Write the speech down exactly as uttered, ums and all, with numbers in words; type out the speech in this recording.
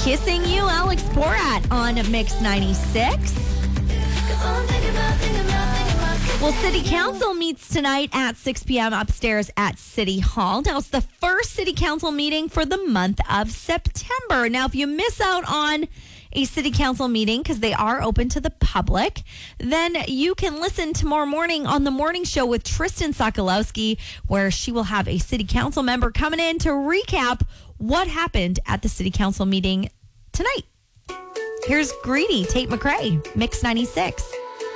Kissing You, Alex Borat on Mix ninety-six. Well, City Council meets tonight at six p.m. upstairs at City Hall. Now, it's the first City Council meeting for the month of September. Now, if you miss out on a City Council meeting, because they are open to the public, then you can listen tomorrow morning on the morning show with Tristan Sokolowski, where she will have a City Council member coming in to recap what happened at the City Council meeting tonight. Here's Greedy, Tate McRae, Mix ninety-six.